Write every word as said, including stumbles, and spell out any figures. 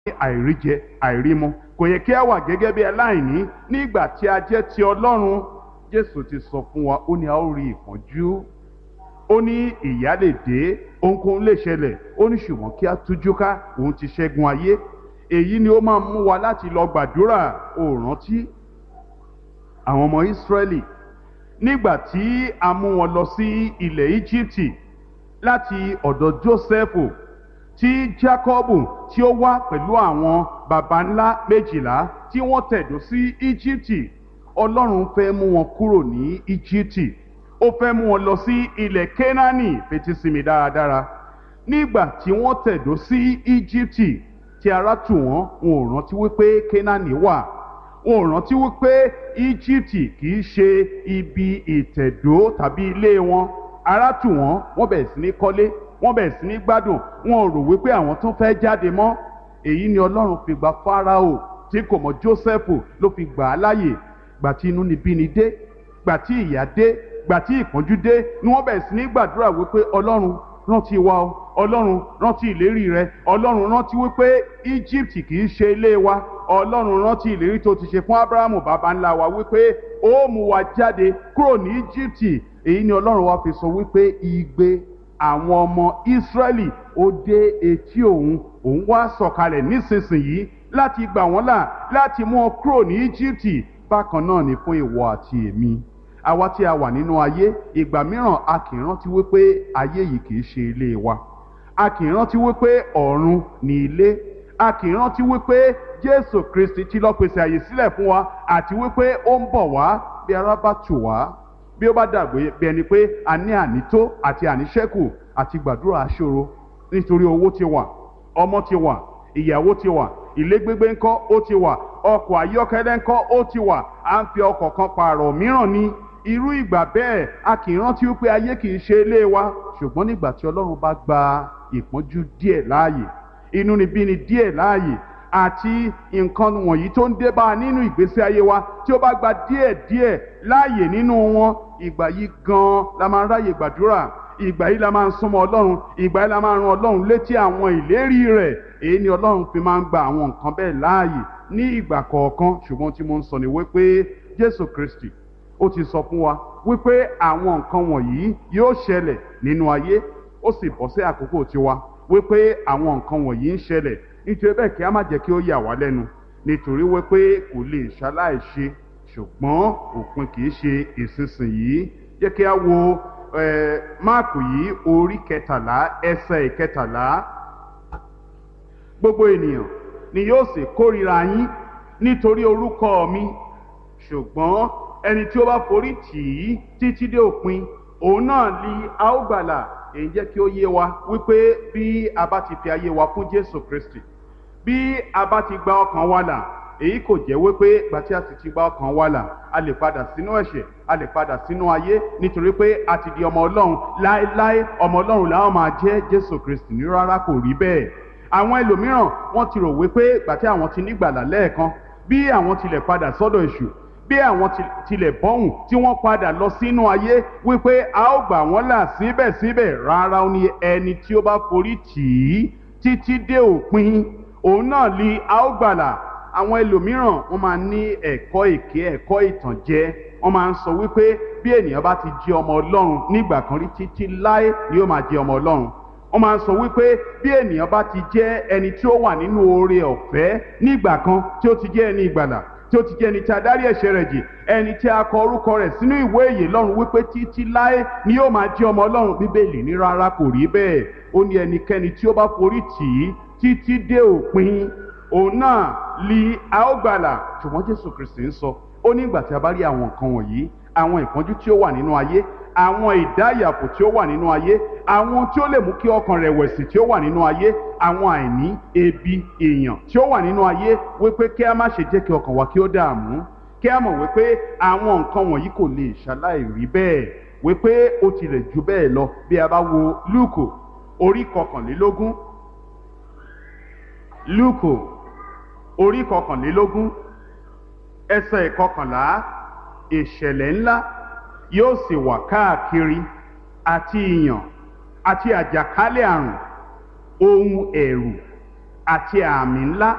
àìríjẹ àìrímu, kò yẹ kí a wà gẹ́gẹ́ bí aláìní nígbà tí a jẹ́ ti Ọlọ́run. Jésù ti sọ fún wa, ó ní a ó rí ìpọ́njú, ó ní ìyà lè dé, ohunkóhun lè ṣẹlẹ̀, ó ní ṣùgbọ́n kí a tújú ká, òun ti ṣẹ́gun ayé. Èyí ni ó máa mú wa láti lọ gbàdúrà. Ó rántí àwọn ọmọ Ísírẹ́lì nígbà tí a mú wọn lọ sí ilẹ̀ Íjíbítì láti ọ̀dọ̀ Jósẹ́fù, tí Jákọ́bù tí ó wá pẹ̀lú àwọn baba ńlá méjìlá tí wọ́n tẹ̀dó sí Íjíbítì. Ọlọ́run fẹ́ mú wọn kúrò ní Íjíbítì, ó fẹ́ mú wọn lọ sí ilẹ̀ Kénáánì. Fetí sí mi dáradára. Nígbà tí wọ́n tẹ̀dó sí Íjíbítì tí ara tù wọ́n, wọn ò rántí wípé Kénáánì wà, wọn ò rántí wípé Íjíbítì kì í ṣe ibi ìtẹ̀dó tàbí ilé wọn. Ara tù wọ́n, wọ́n bẹ̀rẹ̀ sí ní kọ́lé, wọ́n bẹ̀rẹ̀ sí ní gbádùn, wọn ò rò wípé àwọn tún fẹ́ jáde mọ́. Èyí ni Ọlọ́run fi gba Fáráò tí kò mọ̀ Jósẹ́fù, ló fi gbà á láàyè. Gbà tí inúnibíni dé, gbà tí ìyà dé, gbà tí ìpọ́njú dé, ni wọ́n bẹ̀rẹ̀ sí ní gbàdúrà wípé Ọlọ́run rántí wa o, Ọlọ́run rántí ìlérí rẹ, Ọlọ́run rántí wípé Íjíbítì kì í ṣe ilé wa, Ọlọ́run rántí ìlérí tó ti ṣe fún Ábúráhámù baba ńlá wa wípé ó mú wa jáde kúrò ní Íjíbítì. Èyí ni Ọlọ́run wa fi sọ wípé igbe àwọn ọmọ Ísírẹ́lì ó dé etí òun, òun wá sọ̀kalẹ̀ nísinsìnyí láti gbà wọ́n là, láti mú wọn kúrò ní Íjíbítì. Bákan náà ni fún ìwọ àti èmi, àwa tí a wà nínú ayé. Ìgbà mìíràn a kì í rántí wípé ayé yìí kì í ṣe ilé wa, a kì í rántí wípé ọ̀run ni ilé, a kì í rántí wípé Jésù Kristi ti lọ pèsè àyè sílẹ̀ fún wa, àti wípé ó ń bọ̀ wá bí ara bá tù wá, bí ó bá dàgbé bí ẹni pé a ní ànító àti àníṣẹ́kù. Àti gbàdúrà aṣòro nítorí owó ti wà, ọmọ ti wà, ìyàwó ti wà, ilé gbígbé ńkọ́ ó ti wà, ọkọ̀ ayọ́kẹ́lẹ́ ńkọ́ ó ti wà, à ń fi ọkọ̀ kan pààrọ̀ mìíràn ní. Irú ìgbà bẹ́ẹ̀ a kì í rántí wípé ayé kì í ṣe ilé wa. Ṣùgbọ́n nígbà tí Ọlọ́run bá gba ìpọ́njú díẹ̀ láàyè, inúnibíni díẹ̀ láàyè, àti nǹkan wọ̀nyí tó ń dé bá a nínú ìgbésí ayé wa, tí ó bá gba díẹ̀ díẹ̀ láàyè nínú wọn, ìgbà yìí gan-an la máa ń ráyè gbàdúrà, ìgbà yìí la máa ń súnmọ́ Ọlọ́run, ìgbà yìí la máa ń ran Ọlọ́run létí àwọn ìlérí rẹ̀. Èyí ni Ọlọ́run fi máa ń gba àwọn nǹkan bẹ́ẹ̀ láàyè ní ìgbà kọ̀ọ̀kan. Ṣùgbọ́n tí mo ń sọ ni wípé Jésù Kristi ó ti sọ fún wa wípé àwọn nǹkan wọ̀nyí yóò ṣẹlẹ̀ nínú ayé. Ó sì bọ́ sí àkókò tiwa wípé àwọn nǹkan wọ̀nyí ń ṣẹlẹ̀. Nítorí bẹ́ẹ̀ kí a má jẹ́ kí ó yà wá lẹ́nu, nítorí wípé kò lè ṣaláìṣe, ṣùgbọ́n òpin kì í ṣe ìsinsìnyí. Jẹ́ kí a wo Máàkù yìí orí kẹtàlá ẹsẹ̀ ìkẹtàlá. Gbogbo ènìyàn ni yóò sì kórìíra yín nítorí orúkọ mi, ṣùgbọ́n ẹni tí ó bá forí tì í títí dé òpin, òun náà ni a ó gbàlà. Èyí jẹ́ kí ó yé wa wípé bí a bá ti fi ayé wa fún Jésù Kristi, bí a bá ti gba ọkàn wa là, èyí kò jẹ́ wípé gbà tí a sì ti gba ọkàn wa là, a lè padà sínú ẹ̀ṣẹ̀, a lè padà sínú ayé, nítorí pé a ti di ọmọ Ọlọ́run. Láéláé ọmọ Ọlọ́run làwọn máa jẹ́. Jésù Kristi ní rárá, kò rí bẹ́ẹ̀. Àwọn ẹlòmíràn wọ́n ti rò wípé gbà tí àwọn ti nígbàlà lẹ́ẹ̀kan, bí àwọn tilẹ̀ padà sọ́dọ̀ èṣù, bí àwọn tilẹ̀ bọ́hùn tí wọ́n padà lọ sínú ayé, wípé a ó gbà wọ́n là síbẹ̀síbẹ̀. Rárá, ó ní ẹni tí ó bá forí tì í títí dé òpin, òun náà ni a ó gbàlà. Àwọn ẹlòmíràn wọ́n máa ní ẹ̀kọ́ èké, ẹ̀kọ́ ìtànjẹ. Wọ́n máa ń sọ wípé bí ènìyàn bá ti jẹ́ ọmọ Ọlọ́run nígbà kan rí, títí láé ni ó máa jẹ́ ọmọ Ọlọ́run. Wọ́n máa ń sọ wípé bí ènìyàn bá ti jẹ́ ẹni tí ó wà nínú oore ọ̀fẹ́ nígbà kan, tí ó ti jẹ́ ẹni ìgbàlà, tí ó ti jẹ́ ẹni tí a dárí ẹ̀ṣẹ̀ rẹ̀ jì, ẹni tí a kọ orúkọ rẹ̀ sínú ìwé ìyè lọ́run, wípé títí láé ni yóò máa jẹ́ ọmọ Ọlọ́run. Bíbélì ní rárá, kò rí bẹ́ẹ̀. Ó ní ẹnikẹ́ni tí ó bá forí tì í títí dé òpin, òun náà li a ó gbàlà. Ṣùgbọ́n Jésù Kristi ń sọ, ó ní ìgbà tí a bá rí àwọn nǹkan wọ̀nyí, àwọn ìpọ́njú tí ó wà nínú ayé, àwọn ìdáyàfò tí ó wà nínú ayé, àwọn tí ó lè mú kí ọkàn rẹ̀wẹ̀sì tí ó wà nínú ayé, àwọn àìní, ebi, èèyàn tí ó wà nínú ayé, wípé kí a má ṣe jẹ́ kí ọkàn wa kí ó dààmú, kí a mọ̀ wípé àwọn nǹkan wọ̀nyí kò lè ṣaláì rí bẹ́ẹ̀, wípé ó tilẹ̀ jù bẹ́ẹ̀ lọ. Bí a bá wo Lúùkù orí kọkànlélógún, Lúùkù orí kọkànlélógún ẹsẹ̀ ìkọkànlá, ìṣẹ̀lẹ̀ ńlá yóò sì wà káàkiri, àti ìyàn àti àjàkálẹ̀ àrùn, ohun ẹ̀rù àti àmì ńlá